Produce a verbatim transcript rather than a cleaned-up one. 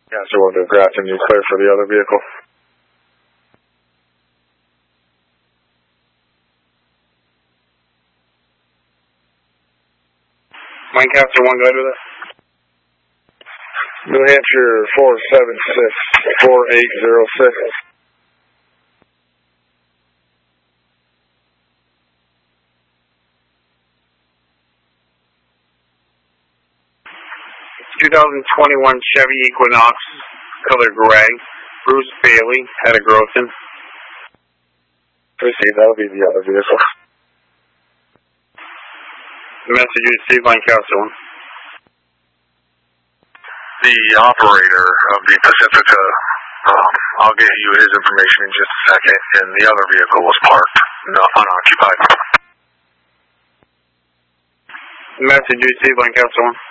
Lancaster one to Grafton, you clear for the other vehicle. Lancaster one, go ahead with it. New Hampshire four seven six, four eight zero six. two thousand twenty-one Chevy Equinox, color gray. Bruce Bailey, out of Groton. Proceed, that'll be the other vehicle. Message you received, Lancaster one. The operator of the Pacifica, um, I'll get you his information in just a second, and the other vehicle was parked, no, unoccupied. Message you received, Lancaster one.